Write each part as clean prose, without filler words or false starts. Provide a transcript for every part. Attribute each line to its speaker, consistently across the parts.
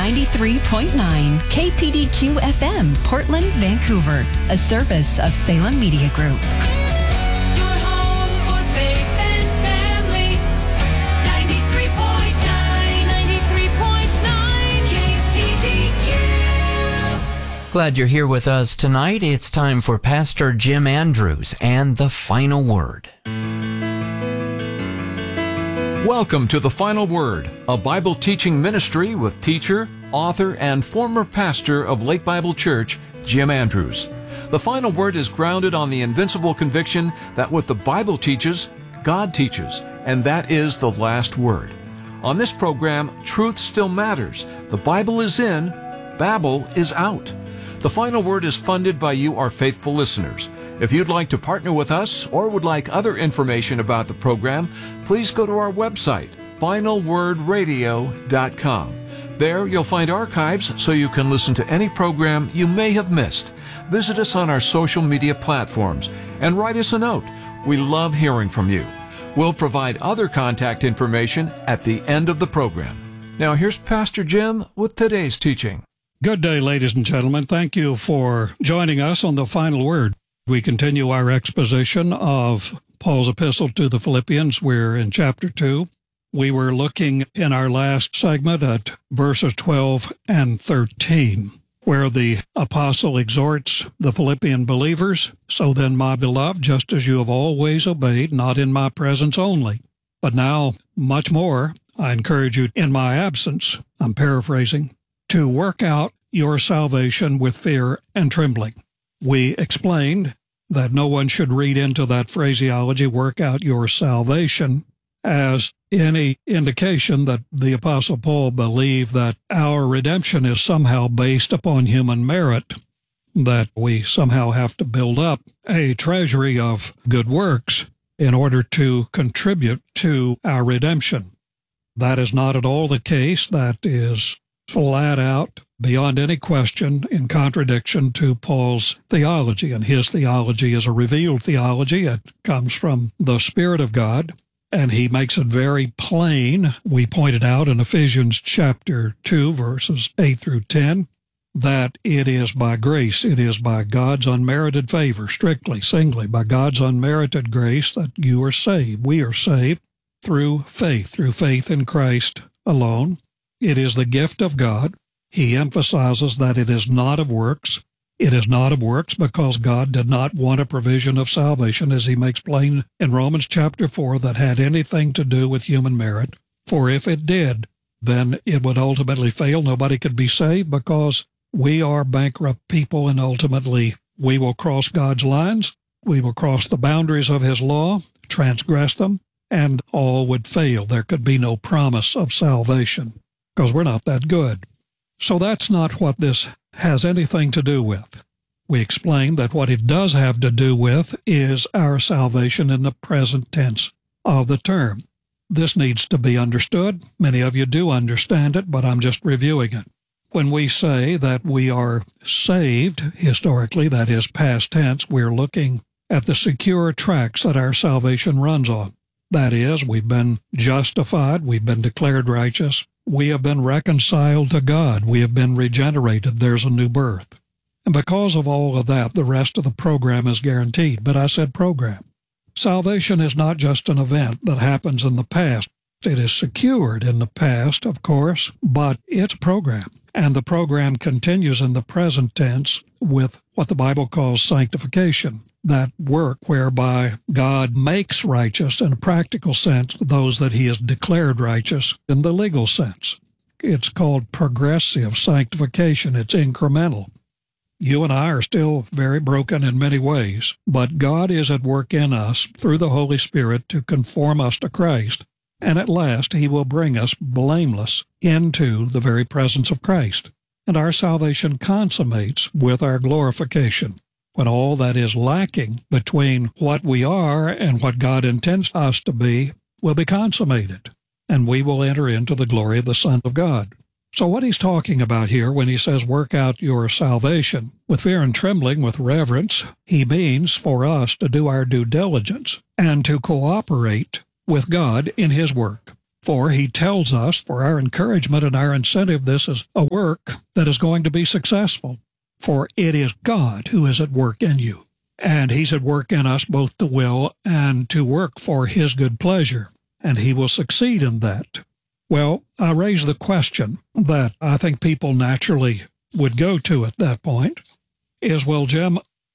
Speaker 1: 93.9 KPDQ FM, Portland, Vancouver, a service of Salem Media Group.
Speaker 2: Your home for faith and family. 93.9 KPDQ.
Speaker 3: Glad you're here with us tonight. It's time for Pastor Jim Andrews and the Final Word.
Speaker 4: Welcome to The Final Word, a Bible teaching ministry with teacher, author, and former pastor of Lake Bible Church, Jim Andrews. The Final Word is grounded on the invincible conviction that what the Bible teaches, God teaches, and that is the last word. On this program, truth still matters. The Bible is in, Babel is out. The Final Word is funded by you, our faithful listeners. If you'd like to partner with us or would like other information about the program, please go to our website, finalwordradio.com. There you'll find archives so you can listen to any program you may have missed. Visit us on our social media platforms and write us a note. We love hearing from you. We'll provide other contact information at the end of the program. Now here's Pastor Jim with today's teaching.
Speaker 5: Good day, ladies and gentlemen. Thank you for joining us on The Final Word. We continue our exposition of Paul's epistle to the Philippians. We're in chapter 2. We were looking in our last segment at verses 12 and 13, where the apostle exhorts the Philippian believers, "So then, my beloved, just as you have always obeyed, not in my presence only, but now much more, I encourage you in my absence," I'm paraphrasing, "to work out your salvation with fear and trembling." We explained that no one should read into that phraseology, "work out your salvation," as any indication that the Apostle Paul believed that our redemption is somehow based upon human merit, that we somehow have to build up a treasury of good works in order to contribute to our redemption. That is not at all the case. That is flat out, beyond any question, in contradiction to Paul's theology. And his theology is a revealed theology. It comes from the Spirit of God, and he makes it very plain. We pointed out in Ephesians chapter 2, verses 8 through 10, that it is by grace, it is by God's unmerited favor, strictly, singly, by God's unmerited grace that you are saved. We are saved through faith in Christ alone. It is the gift of God. He emphasizes that it is not of works. It is not of works because God did not want a provision of salvation, as he makes plain in Romans chapter 4, that had anything to do with human merit. For if it did, then it would ultimately fail. Nobody could be saved because we are bankrupt people, and ultimately we will cross God's lines. We will cross the boundaries of his law, transgress them, and all would fail. There could be no promise of salvation because we're not that good. So that's not what this has anything to do with. We explained that what it does have to do with is our salvation in the present tense of the term. This needs to be understood. Many of you do understand it, but I'm just reviewing it. When we say that we are saved, historically, that is past tense, we're looking at the secure tracks that our salvation runs on. That is, we've been justified, we've been declared righteous, we have been reconciled to God, we have been regenerated, there's a new birth. And because of all of that, the rest of the program is guaranteed. But I said program. Salvation is not just an event that happens in the past. It is secured in the past, of course, but it's a program. And the program continues in the present tense with what the Bible calls sanctification, that work whereby God makes righteous in a practical sense those that he has declared righteous in the legal sense. It's called progressive sanctification. It's incremental. You and I are still very broken in many ways, but God is at work in us through the Holy Spirit to conform us to Christ, and at last he will bring us blameless into the very presence of Christ. And our salvation consummates with our glorification, when all that is lacking between what we are and what God intends us to be will be consummated, and we will enter into the glory of the Son of God. So what he's talking about here when he says work out your salvation with fear and trembling, with reverence, he means for us to do our due diligence and to cooperate with God in his work. For he tells us, for our encouragement and our incentive, this is a work that is going to be successful. For it is God who is at work in you. And he's at work in us both to will and to work for his good pleasure. And he will succeed in that. Well, I raise the question that I think people naturally would go to at that point is, well, Jim,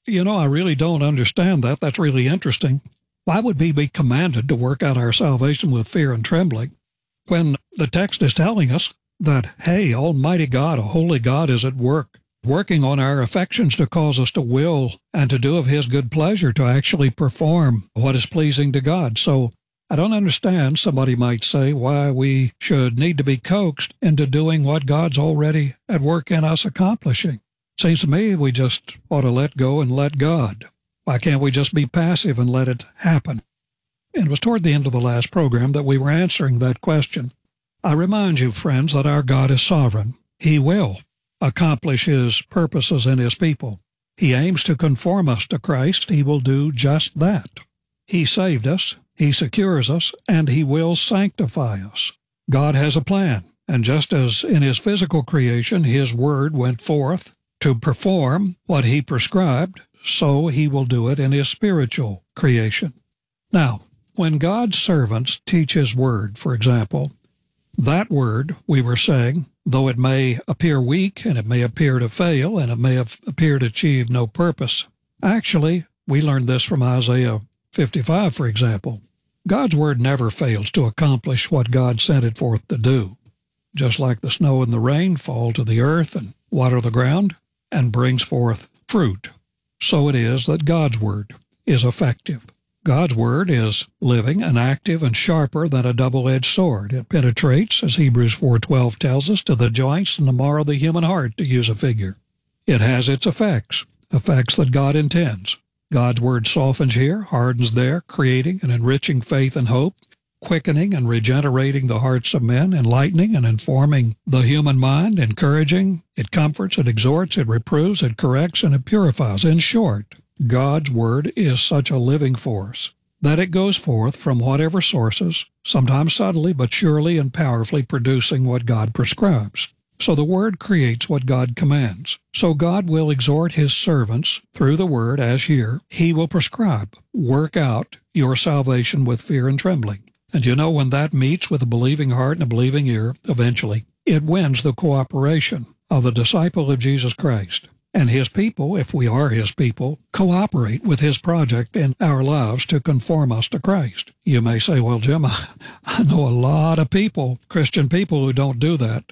Speaker 5: I really don't understand that. That's really interesting. Why would we be commanded to work out our salvation with fear and trembling when the text is telling us that, hey, Almighty God, a holy God is at work, working on our affections to cause us to will and to do of his good pleasure, to actually perform what is pleasing to God. So I don't understand, somebody might say, why we should need to be coaxed into doing what God's already at work in us accomplishing. Seems to me we just ought to let go and let God. Why can't we just be passive and let it happen? And it was toward the end of the last program that we were answering that question. I remind you, friends, that our God is sovereign. He will accomplish his purposes in his people. He aims to conform us to Christ. He will do just that. He saved us, he secures us, and he will sanctify us. God has a plan, and just as in his physical creation his word went forth to perform what he prescribed, so he will do it in his spiritual creation. Now, when God's servants teach his word, for example, that word, we were saying, though it may appear weak and it may appear to fail and it may appear to achieve no purpose, actually, we learned this from Isaiah 55, for example. God's word never fails to accomplish what God sent it forth to do. Just like the snow and the rain fall to the earth and water the ground and brings forth fruit, so it is that God's word is effective. God's word is living and active and sharper than a double-edged sword. It penetrates, as Hebrews 4:12 tells us, to the joints and the marrow of the human heart, to use a figure. It has its effects that God intends. God's word softens here, hardens there, creating and enriching faith and hope, quickening and regenerating the hearts of men, enlightening and informing the human mind, encouraging, it comforts, it exhorts, it reproves, it corrects, and it purifies. In short, God's word is such a living force that it goes forth from whatever sources, sometimes subtly but surely and powerfully producing what God prescribes. So the word creates what God commands. So God will exhort his servants through the word, as here. He will prescribe, work out your salvation with fear and trembling. And when that meets with a believing heart and a believing ear, eventually, it wins the cooperation of the disciple of Jesus Christ. And his people, if we are his people, cooperate with his project in our lives to conform us to Christ. You may say, well, Jim, I know a lot of people, Christian people, who don't do that.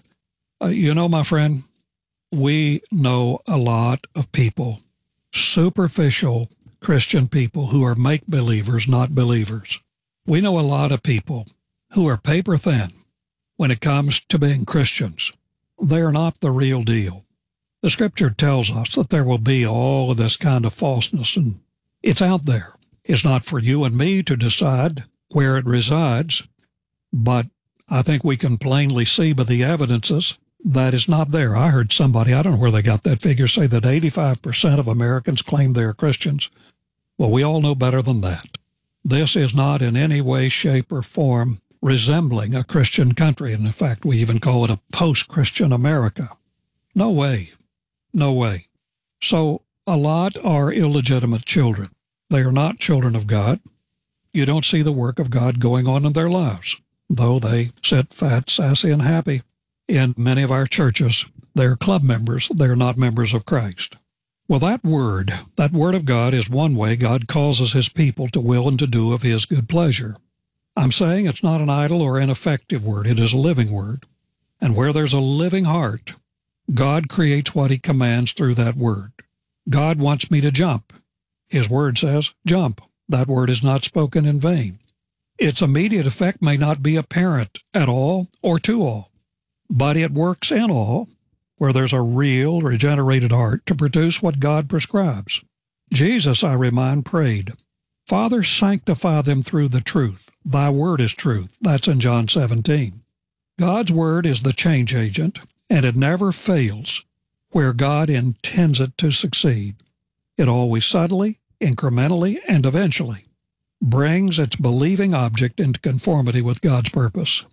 Speaker 5: My friend, we know a lot of people, superficial Christian people who are make-believers, not believers. We know a lot of people who are paper thin when it comes to being Christians. They are not the real deal. The Scripture tells us that there will be all of this kind of falseness, and it's out there. It's not for you and me to decide where it resides, but I think we can plainly see by the evidences that it's not there. I heard somebody, I don't know where they got that figure, say that 85% of Americans claim they're Christians. Well, we all know better than that. This is not in any way, shape, or form resembling a Christian country. And in fact, we even call it a post-Christian America. No way. No way. So a lot are illegitimate children. They are not children of God. You don't see the work of God going on in their lives, though they sit fat, sassy, and happy in many of our churches. They're club members. They're not members of Christ. Well, that word of God is one way God causes his people to will and to do of his good pleasure. I'm saying it's not an idle or ineffective word. It is a living word. And where there's a living heart, God creates what he commands through that word. God wants me to jump. His word says, jump. That word is not spoken in vain. Its immediate effect may not be apparent at all or to all, but it works in all, where there's a real, regenerated heart, to produce what God prescribes. Jesus, I remind, prayed, Father, sanctify them through the truth. Thy word is truth. That's in John 17. God's word is the change agent, and it never fails where God intends it to succeed. It always subtly, incrementally, and eventually brings its believing object into conformity with God's purpose.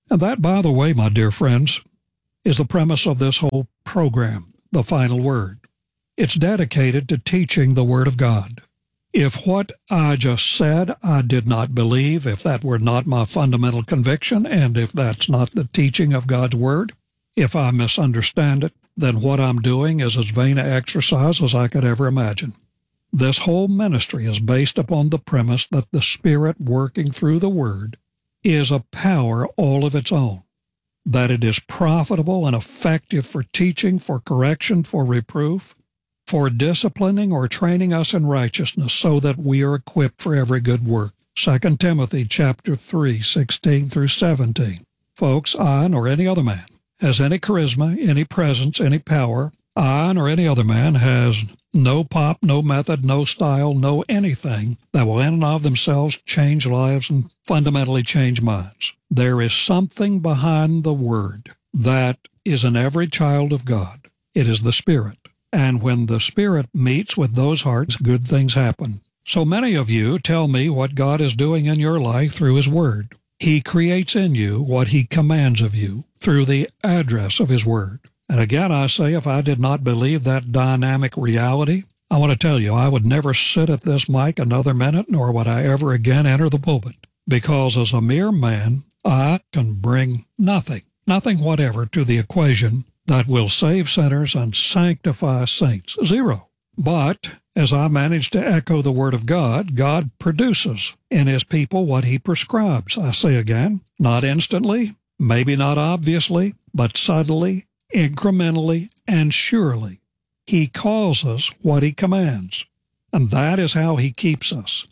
Speaker 5: And that, by the way, my dear friends, is the premise of this whole program, The Final Word. It's dedicated to teaching the Word of God. If what I just said I did not believe, if that were not my fundamental conviction, and if that's not the teaching of God's Word, if I misunderstand it, then what I'm doing is as vain an exercise as I could ever imagine. This whole ministry is based upon the premise that the Spirit working through the Word is a power all of its own, that it is profitable and effective for teaching, for correction, for reproof, for disciplining or training us in righteousness, so that we are equipped for every good work. 2 Timothy chapter 3, 16 through 17. Folks, I nor any other man has any charisma, any presence, any power. I nor any other man has no pop, no method, no style, no anything that will in and of themselves change lives and fundamentally change minds. There is something behind the Word that is in every child of God. It is the Spirit. And when the Spirit meets with those hearts, good things happen. So many of you tell me what God is doing in your life through His Word. He creates in you what He commands of you through the address of His Word. And again, I say, if I did not believe that dynamic reality, I want to tell you, I would never sit at this mic another minute, nor would I ever again enter the pulpit. Because as a mere man, I can bring nothing whatever to the equation that will save sinners and sanctify saints. Zero. But as I manage to echo the Word of God, God produces in His people what He prescribes. I say again, not instantly, maybe not obviously, but subtly, incrementally, and surely. He calls us what He commands, and that is how He keeps us.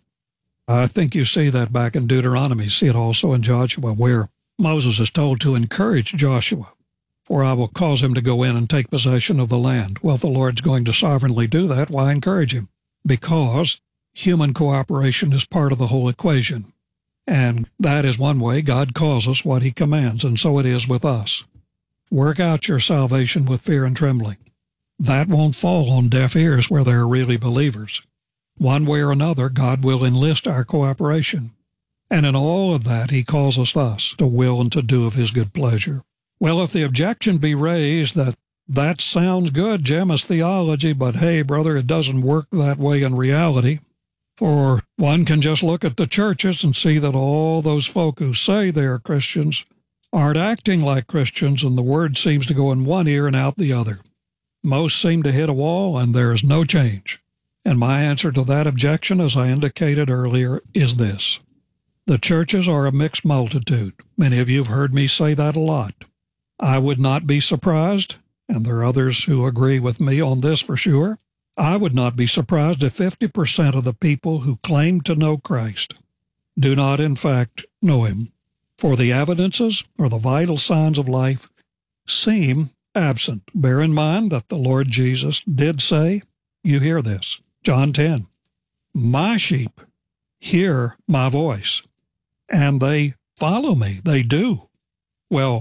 Speaker 5: I think you see that back in Deuteronomy. See it also in Joshua, where Moses is told to encourage Joshua, for I will cause him to go in and take possession of the land. Well, if the Lord's going to sovereignly do that, why encourage him? Because human cooperation is part of the whole equation. And that is one way God calls us what He commands, and so it is with us. Work out your salvation with fear and trembling. That won't fall on deaf ears where there are really believers. One way or another, God will enlist our cooperation. And in all of that, He calls us thus to will and to do of His good pleasure. Well, if the objection be raised that sounds good, Jim, as theology, but hey, brother, it doesn't work that way in reality. For one can just look at the churches and see that all those folk who say they are Christians aren't acting like Christians, and the Word seems to go in one ear and out the other. Most seem to hit a wall, and there is no change. And my answer to that objection, as I indicated earlier, is this. The churches are a mixed multitude. Many of you have heard me say that a lot. I would not be surprised, and there are others who agree with me on this for sure, I would not be surprised if 50% of the people who claim to know Christ do not in fact know Him, for the evidences or the vital signs of life seem absent. Bear in mind that the Lord Jesus did say, you hear this, John 10, my sheep hear my voice, and they follow me. They do. Well,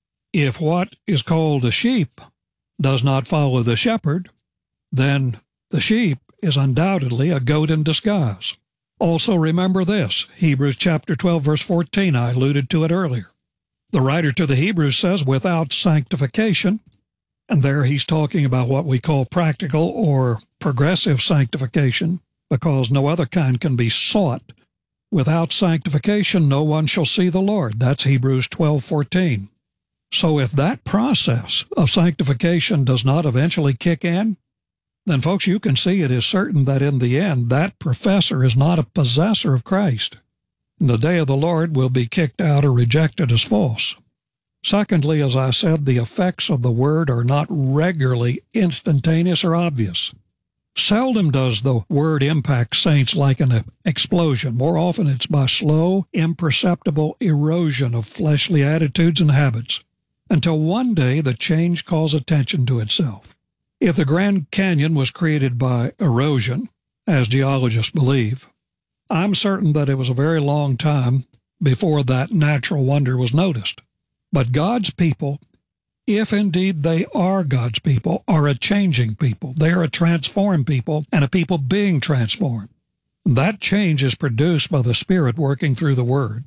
Speaker 5: if what is called a sheep does not follow the shepherd, then the sheep is undoubtedly a goat in disguise. Also remember this, Hebrews chapter 12, verse 14, I alluded to it earlier. The writer to the Hebrews says, without sanctification, and there he's talking about what we call practical or progressive sanctification, because no other kind can be sought. Without sanctification, no one shall see the Lord. That's Hebrews 12:14. So if that process of sanctification does not eventually kick in, then, folks, you can see it is certain that in the end, that professor is not a possessor of Christ. In the day of the Lord will be kicked out or rejected as false. Secondly, as I said, the effects of the Word are not regularly instantaneous or obvious. Seldom does the Word impact saints like an explosion. More often it's by slow, imperceptible erosion of fleshly attitudes and habits, until one day the change calls attention to itself. If the Grand Canyon was created by erosion, as geologists believe, I'm certain that it was a very long time before that natural wonder was noticed. But God's people, if indeed they are God's people, are a changing people. They are a transformed people and a people being transformed. That change is produced by the Spirit working through the Word.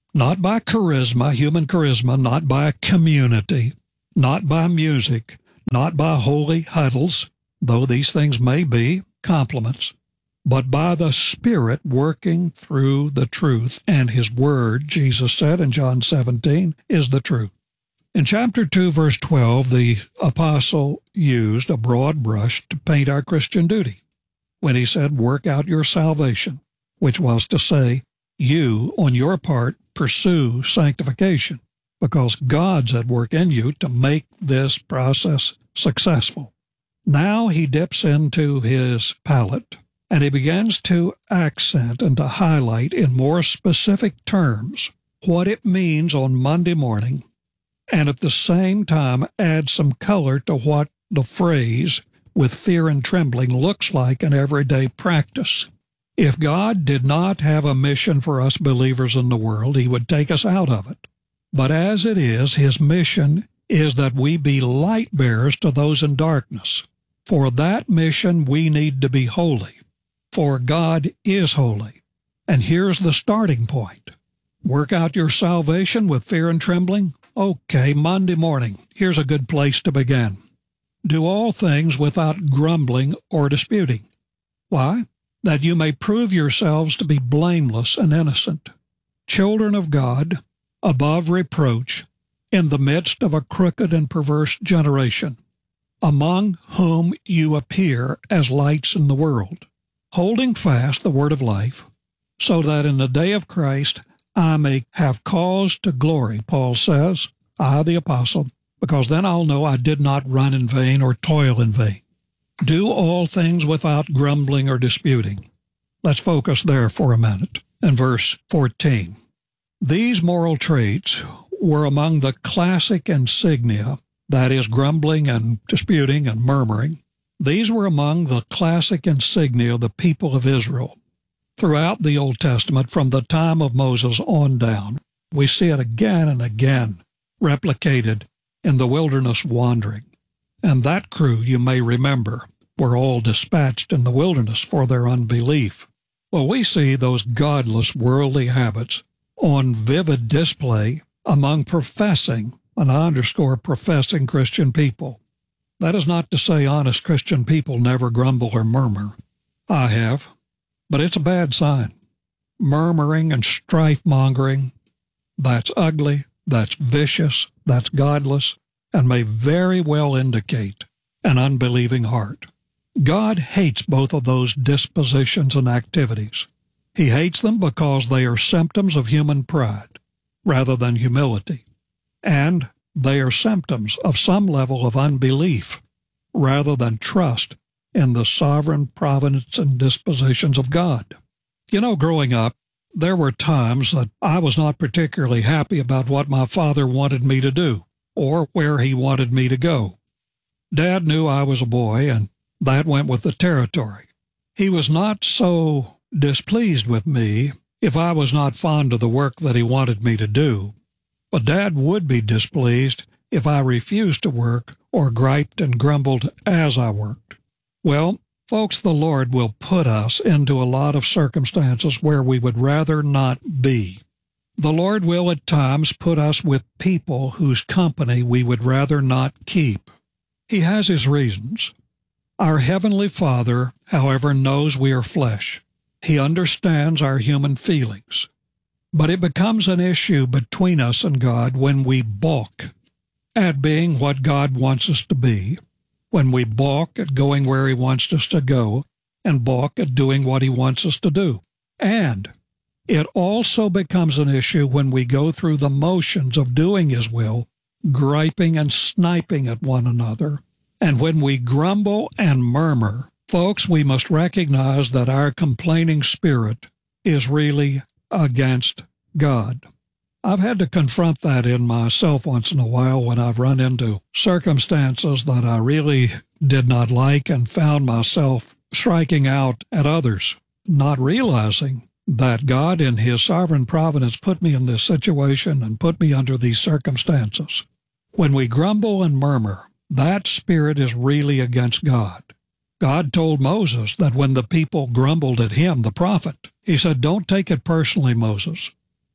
Speaker 5: not by charisma, human charisma, not by community, not by music, not by holy huddles, though these things may be compliments, but by the Spirit working through the truth. And His Word, Jesus said in John 17, is the truth. In chapter 2, verse 12, the apostle used a broad brush to paint our Christian duty when he said, work out your salvation, which was to say, you, on your part, pursue sanctification, because God's at work in you to make this process successful. Now he dips into his palette, and he begins to accent and to highlight in more specific terms what it means on Monday morning, and at the same time add some color to what the phrase with fear and trembling looks like in everyday practice. If God did not have a mission for us believers in the world, He would take us out of it. But as it is, His mission is that we be light bearers to those in darkness. For that mission, we need to be holy, for God is holy. And here's the starting point. Work out your salvation with fear and trembling? Okay, Monday morning, here's a good place to begin. Do all things without grumbling or disputing. Why? That you may prove yourselves to be blameless and innocent, children of God, above reproach, in the midst of a crooked and perverse generation, among whom you appear as lights in the world, holding fast the word of life, so that in the day of Christ I may have cause to glory, Paul says, I the apostle, because then I'll know I did not run in vain or toil in vain. Do all things without grumbling or disputing. Let's focus there for a minute. In verse 14, these moral traits were among the classic insignia, that is, grumbling and disputing and murmuring. These were among the classic insignia of the people of Israel. Throughout the Old Testament, from the time of Moses on down, we see it again and again replicated in the wilderness wandering. And that crew, you may remember, were all dispatched in the wilderness for their unbelief. Well, we see those godless worldly habits on vivid display among professing, and I underscore professing Christian people. That is not to say honest Christian people never grumble or murmur. I have, but it's a bad sign. Murmuring and strife-mongering, that's ugly, that's vicious, that's godless, and may very well indicate an unbelieving heart. God hates both of those dispositions and activities. He hates them because they are symptoms of human pride rather than humility, and they are symptoms of some level of unbelief rather than trust in the sovereign providence and dispositions of God. You know, growing up, there were times that I was not particularly happy about what my father wanted me to do or where he wanted me to go. Dad knew I was a boy, and that went with the territory. He was not so displeased with me if I was not fond of the work that he wanted me to do, but Dad would be displeased if I refused to work or griped and grumbled as I worked. Well, folks, the Lord will put us into a lot of circumstances where we would rather not be. The Lord will at times put us with people whose company we would rather not keep. He has His reasons. Our Heavenly Father, however, knows we are flesh. He understands our human feelings. But it becomes an issue between us and God when we balk at being what God wants us to be, when we balk at going where He wants us to go, and balk at doing what He wants us to do. And it also becomes an issue when we go through the motions of doing His will, griping and sniping at one another. And when we grumble and murmur, folks, we must recognize that our complaining spirit is really against God. I've had to confront that in myself once in a while when I've run into circumstances that I really did not like and found myself striking out at others, not realizing that God in His sovereign providence put me in this situation and put me under these circumstances. When we grumble and murmur, that spirit is really against God. God told Moses that when the people grumbled at him, the prophet, He said, "Don't take it personally, Moses.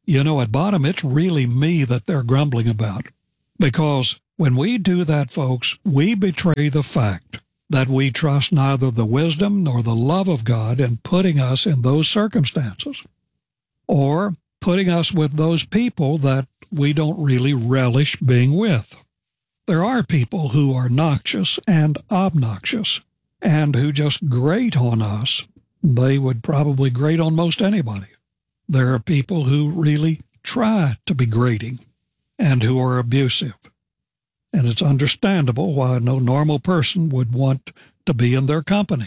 Speaker 5: At bottom, it's really me that they're grumbling about. Because when we do that, folks, we betray the fact that we trust neither the wisdom nor the love of God in putting us in those circumstances, or putting us with those people that we don't really relish being with. There are people who are noxious and obnoxious, and who just grate on us. They would probably grate on most anybody. There are people who really try to be grating and who are abusive. And it's understandable why no normal person would want to be in their company.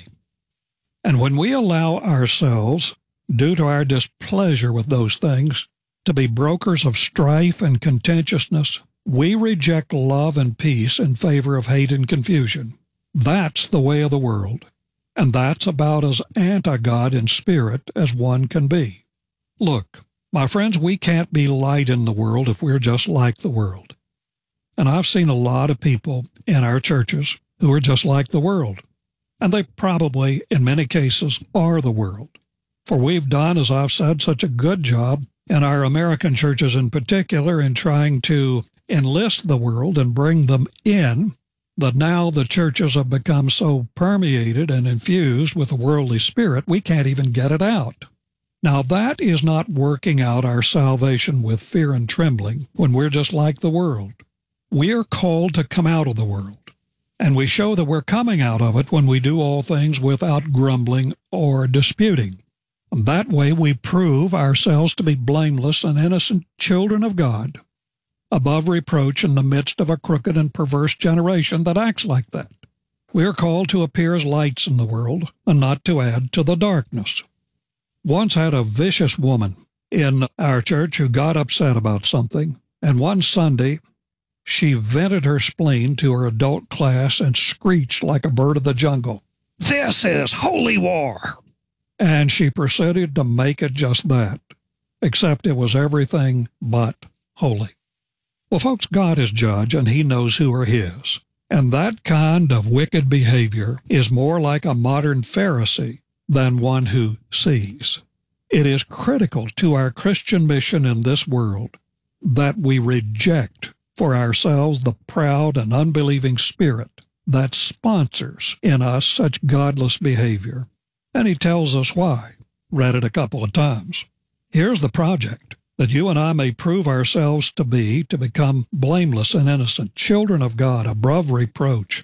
Speaker 5: And when we allow ourselves, due to our displeasure with those things, to be brokers of strife and contentiousness, we reject love and peace in favor of hate and confusion. That's the way of the world, and that's about as anti-God in spirit as one can be. Look, my friends, we can't be light in the world if we're just like the world. And I've seen a lot of people in our churches who are just like the world, and they probably, in many cases, are the world. For we've done, as I've said, such a good job in our American churches in particular in trying to enlist the world and bring them in, that now the churches have become so permeated and infused with the worldly spirit, we can't even get it out. Now, that is not working out our salvation with fear and trembling when we're just like the world. We are called to come out of the world, and we show that we're coming out of it when we do all things without grumbling or disputing. And that way we prove ourselves to be blameless and innocent children of God, above reproach in the midst of a crooked and perverse generation that acts like that. We are called to appear as lights in the world and not to add to the darkness. Once had a vicious woman in our church who got upset about something, and one Sunday she vented her spleen to her adult class and screeched like a bird of the jungle, "This is holy war!" And she proceeded to make it just that, except it was everything but holy. Well, folks, God is judge, and he knows who are his. And that kind of wicked behavior is more like a modern Pharisee than one who sees. It is critical to our Christian mission in this world that we reject for ourselves the proud and unbelieving spirit that sponsors in us such godless behavior. And he tells us why. Read it a couple of times. Here's the project: that you and I may prove ourselves to become blameless and innocent, children of God, above reproach,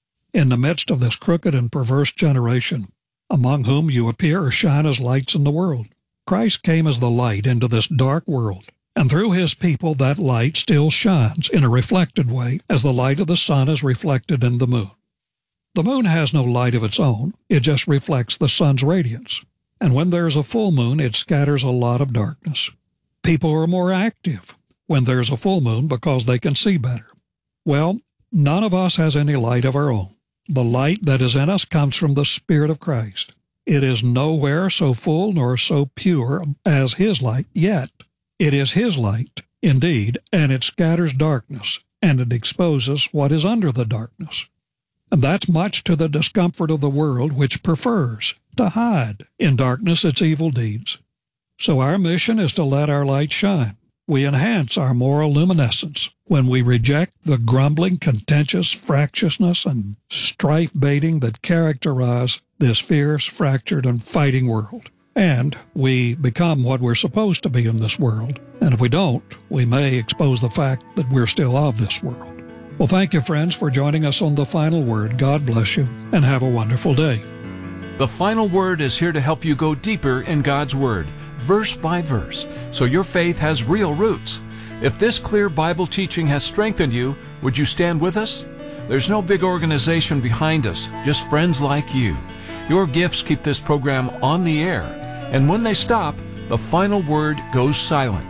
Speaker 5: in the midst of this crooked and perverse generation, among whom you appear or shine as lights in the world. Christ came as the light into this dark world, and through his people that light still shines in a reflected way, as the light of the sun is reflected in the moon. The moon has no light of its own, it just reflects the sun's radiance, and when there's a full moon, it scatters a lot of darkness. People are more active when there's a full moon because they can see better. Well, none of us has any light of our own. The light that is in us comes from the Spirit of Christ. It is nowhere so full nor so pure as his light, yet it is his light, indeed, and it scatters darkness, and it exposes what is under the darkness. And that's much to the discomfort of the world, which prefers to hide in darkness its evil deeds. So our mission is to let our light shine. We enhance our moral luminescence when we reject the grumbling, contentious, fractiousness, and strife-baiting that characterize this fierce, fractured, and fighting world. And we become what we're supposed to be in this world. And if we don't, we may expose the fact that we're still of this world. Well, thank you, friends, for joining us on The Final Word. God bless you, and have a wonderful day.
Speaker 4: The Final Word is here to help you go deeper in God's Word, verse by verse, so your faith has real roots. If this clear Bible teaching has strengthened you, would you stand with us? There's no big organization behind us, just friends like you. Your gifts keep this program on the air, and when they stop, the Final Word goes silent.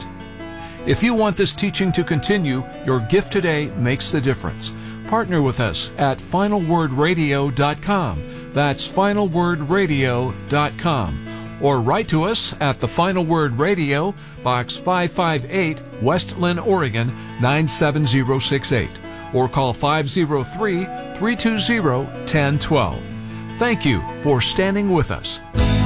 Speaker 4: If you want this teaching to continue, your gift today makes the difference. Partner with us at finalwordradio.com. That's finalwordradio.com. Or write to us at The Final Word Radio, Box 558, West Linn, Oregon, 97068. Or call 503-320-1012. Thank you for standing with us.